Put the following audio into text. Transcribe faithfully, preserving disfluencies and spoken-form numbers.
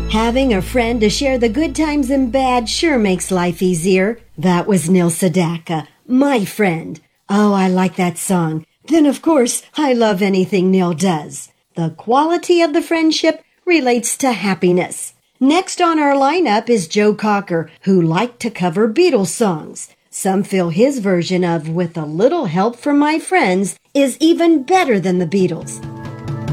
Having a friend to share the good times and bad sure makes life easier. That was Neil Sedaka, My Friend. Oh, I like that song. Then, of course, I love anything Neil does. The quality of the friendship relates to happiness. Next on our lineup is Joe Cocker, who liked to cover Beatles songs. Some feel his version of With a Little Help from My Friends is even better than the Beatles.